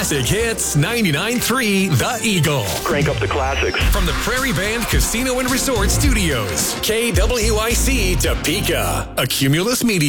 Classic Hits 99.3 The Eagle. Crank up the classics. From the Prairie Band Casino and Resort Studios. KWIC Topeka. A Cumulus Media.